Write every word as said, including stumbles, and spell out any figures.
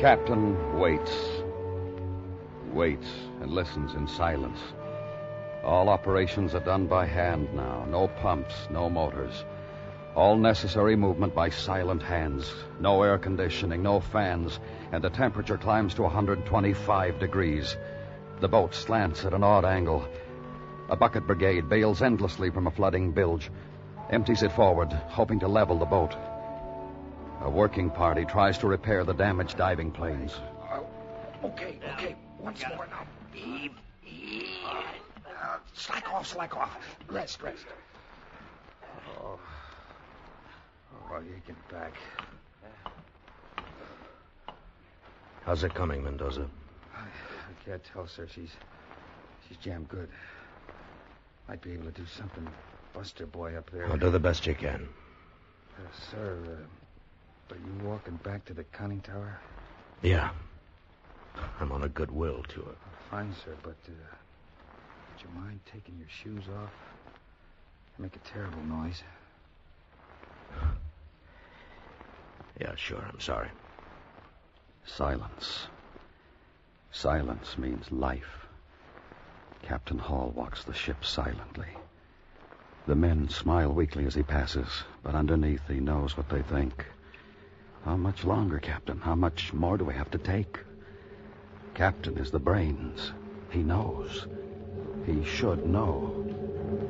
captain waits. Waits and listens in silence. All operations are done by hand now. No pumps, no motors. All necessary movement by silent hands. No air conditioning, no fans, and the temperature climbs to one hundred twenty-five degrees. The boat slants at an odd angle. A bucket brigade bails endlessly from a flooding bilge, empties it forward, hoping to level the boat. A working party tries to repair the damaged diving planes. Uh, okay, okay. Once more now. Eve, Eve. Uh, slack off, slack off. Rest, rest. Oh, oh you get back. How's it coming, Mendoza? I, I can't tell, sir. She's she's jammed good. Might be able to do something. Buster boy up there. I'll do the best you can. Uh, sir, uh, are you walking back to the conning tower? Yeah. I'm on a goodwill tour. Fine, sir, but uh, would you mind taking your shoes off? They make a terrible noise. Yeah, sure. I'm sorry. Silence. Silence means life. Captain Hall walks the ship silently. The men smile weakly as he passes, but underneath he knows what they think. How much longer, Captain? How much more do we have to take? Captain is the brains. He knows. He should know.